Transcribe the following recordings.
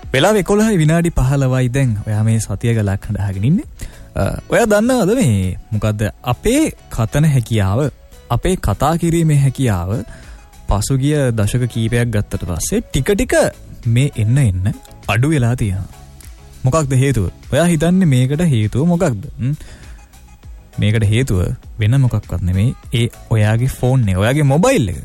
වෙලාව 11 විනාඩි 15යි දැන්. ඔයා මේ සතිය ගලක් හදාගෙන ඉන්නේ. ඔයා දන්නවද මේ මොකද්ද අපේ කතන හැකියාව, අපේ කතා කිරීමේ හැකියාව පසුගිය දශක කීපයක් ගත්තට පස්සේ ටික ටික මේ එන්න අඩු වෙලා තියෙනවා. මොකක්ද හේතුව? ඔයා හිතන්නේ මේකට හේතුව මොකක්ද? මේකට හේතුව වෙන මොකක්වත් නෙමෙයි. ඒ ඔයාගේ ෆෝන් එක, ඔයාගේ මොබයිල් එක.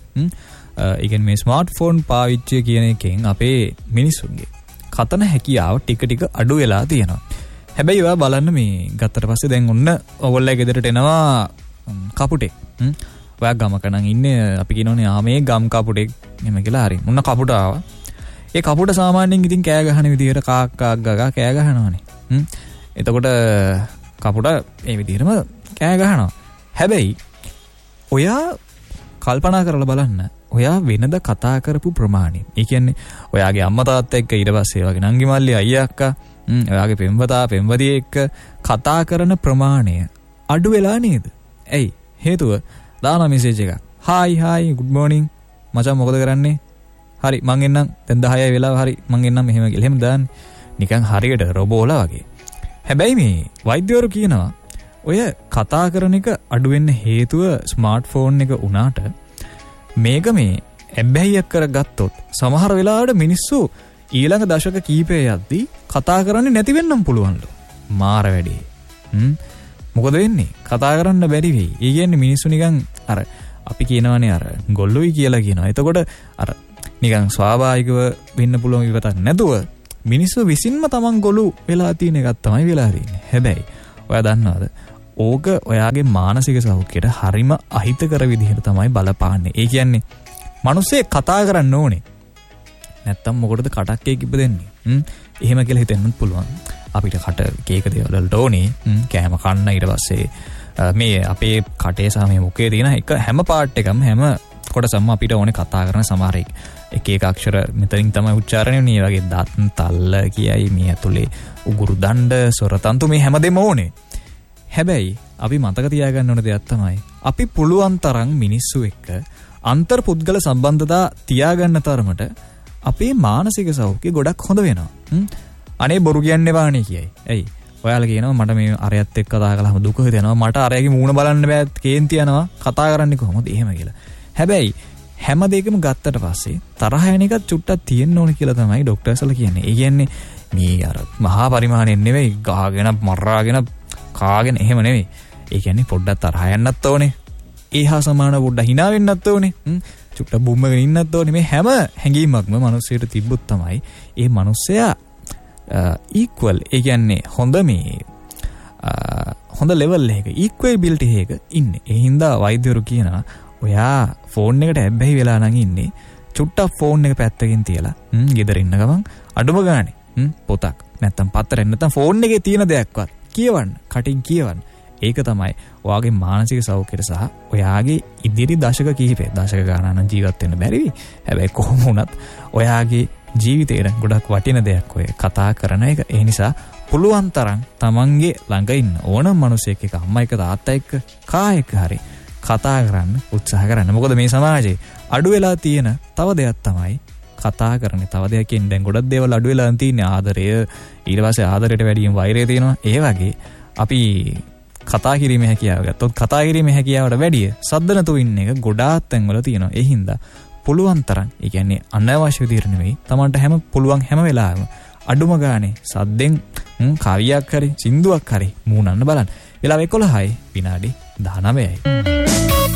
ඒ කියන්නේ මේ ස්මාර්ට් ෆෝන් පාවිච්චි කියන එකෙන් අපේ මිනිස්සුන්ගේ කතන හැකියාව ටික ටික අඩු වෙලා තියෙනවා. හැබැයි ඔයා බලන්න මේ ගත්තට පස්සේ දැන් ඔන්න ඔයගොල්ලෝ ගෙදරට එනවා කපුටෙක්. ඔයා ගමක නම් ඉන්නේ අපි කියනෝනේ මේ ගම් කපුටෙක් එහෙම කියලා හරි. මොන කපුට ආවා. ඒ කපුට සාමාන්‍යයෙන් ඉතින් කෑ ගහන විදිහට කාක් ගගා කෑ ගහනවානේ. එතකොට කපුට මේ විදිහටම කෑ ගහනවා. හැබැයි ඔයා කල්පනා කරලා බලන්න ඔයා වෙනද කතා කරපු ප්‍රමාණය. ඒ කියන්නේ ඔයාගේ අම්මා තාත්තා එක්ක ඊට පස්සේ ඔයාගේ නංගි මල්ලි අයියා අක්කා ඔයාගේ පෙම්වතා පෙම්වතිය එක්ක කතා කරන ප්‍රමාණය අඩු වෙලා නේද? ඇයි? හේතුව දාන මෙසේජ් එකක්. හායි good morning මචං මොකද කරන්නේ? හරි මං එන්නම් දැන් 10යි වෙලාව හරි මං එන්නම් මෙහෙම කියලා. එහෙම දාන්නේ. නිකන් හරියට රොබෝලා වගේ. හැබැයි මේ වෛද්‍යවරු කියනවා ඔය කතා කරන එක අඩු වෙන්න හේතුව ස්මාර්ට් ෆෝන් එක උනාට මේක මේ ඇබ්බැහියක් කරගත්තොත් සමහර වෙලාවට මිනිස්සු ඊළඟ දශක කීපය යද්දී කතා කරන්නේ නැති වෙන්නම් පුළුවන්ලු. මාර වැඩි. මොකද වෙන්නේ? කතා කරන්න බැරි වෙයි. ඒ කියන්නේ මිනිස්සු නිකන් අර අපි කියනවානේ අර ගොල්ලොයි කියලා කියනවා. එතකොට අර නිකන් ස්වාභාවිකව වෙන්න පුළුවන් විවතක් නැතුව මිනිස්සු විසින්ම තමන් ගොළු වෙලා තියෙන එකක් තමයි වෙලා තියෙන්නේ. හැබැයි ඔයා දන්නවද? ඕක ඔයාගේ මානසික සෞඛ්‍යයට හරිම අහිතකර විදිහට තමයි බලපාන්නේ. ඒ කියන්නේ මිනිස්සේ කතා කරන්න ඕනේ. නැත්තම් මොකටද කටක් කේක් ඉපදෙන්නේ? එහෙම කියලා හිතෙන්නත් පුළුවන්. අපිට කට කේක දේවල් වලට ඕනේ. කෑම කන්න ඊට පස්සේ මේ අපේ කටේ සහ මේ මුඛයේ තියෙන එක හැම පාර්ට් එකම හැම කොටසම අපිට ඕනේ කතා කරන සමහර එක අක්ෂර මෙතනින් තමයි උච්චාරණය වෙන්නේ. ඒ වගේ දත් තල්ල කියයි මේ ඇතුලේ උගුරු දණ්ඩ සොරතන්තු මේ හැමදේම ඕනේ. හැබැයි අපි මතක තියාගන්න ඕන දෙයක් තමයි අපි පුළුවන් තරම් මිනිස්සු එක්ක අන්තර් පුද්ගල සම්බන්ධතා තියාගන්න තරමට අපේ මානසික සෞඛ්‍යය ගොඩක් හොඳ වෙනවා. අනේ බොරු කියන්න එපානේ කියයි. ඇයි? ඔයාලා කියනවා මට මේ අරයත් එක්ක කතා කළාම දුක හිතෙනවා. මට අරයාගේ මූණ බලන්න බෑ කේන්ති යනවා. කතා කරන්නේ කොහොමද? එහෙම කියලා. හැබැයි හැම දෙයකම ගත්තට පස්සේ තරහ යන එකත් චුට්ටක් තියෙන්න ඕන කියලා තමයි ડોක්ටර්ස්ලා කියන්නේ. ඒ කියන්නේ මේ අර මහා පරිමාණයෙන් නෙවෙයි ගහගෙන මරාගෙන කාගෙන එහෙම නෙවෙයි. ඒ කියන්නේ පොඩ්ඩක් තරහ යන්නත් ඕනේ. ඒහා සමාන පොඩ්ඩක් hina වෙන්නත් ඕනේ. චුට්ටක් බුම්මගෙන ඉන්නත් ඕනේ. මේ හැම හැඟීමක්ම මිනිස්සුන්ට තිබ්බොත් තමයි ඒ මිනිස්සයා equal. ඒ කියන්නේ හොඳ මේ හොඳ ලෙවල් එකක equability එකක ඉන්නේ. ඒ හින්දා වෛද්‍යවරු කියනවා ඔයා ෆෝන් එකට ඇබ්බැහි වෙලා නම් ඉන්නේ චුට්ටක් ෆෝන් එක පැත්තකින් තියලා ගෙදර ඉන්න ගමන් අඩුම ගානේ පොතක් නැත්තම් පත්තරයක් නැත්තම් ෆෝන් එකේ තියෙන දෙයක්වත් කියවන්න, කටින් කියවන්න. ඒක තමයි ඔයාගේ මානසික සෞඛ්‍යයට සහ ඔයාගේ ඉදිරි දශක කිහිපේ දශක ගානක් ජීවත් වෙන්න බැරි වෙයි. හැබැයි කොහොම වුණත් ඔයාගේ ජීවිතේට ගොඩක් වටින දෙයක් ඔය කතා කරන එක. ඒ නිසා පුළුවන් තරම් තමන්ගේ ළඟ ඉන්න ඕනම මිනිසෙක් එක්ක අම්මා එක්ක තාත්තා එක්ක කා එක්ක හරි කතා කරන්න උත්සාහ කරන්න. මොකද මේ සමාජයේ අඩු වෙලා තියෙන තව දෙයක් තමයි කතා කරන්නේ. තව දෙයකින් දැන් ගොඩක් දේවල් අඩු වෙලා තියෙන්නේ. ආදරය, ඊට පස්සේ ආදරයට වැඩියෙන් වෛරය තියෙනවා. ඒ වගේ අපි කතා කිරීමේ හැකියාව ගත්තොත් කතා කිරීමේ හැකියාවට වැඩිය සද්ද නැතුව ඉන්න එක ගොඩාක් තැන්වල තියෙනවා. ඒ හින්දා පුළුවන් තරම් ඒ කියන්නේ අනවශ්‍ය විදිහට නෙවෙයි Tamanට පුළුවන් හැම වෙලාවෙම අඩුම ගානේ සද්දෙන් කවියක් හරි සින්දුවක් හරි මූණන්න බලන්න. වෙලාව 11යි විනාඩි 19යි.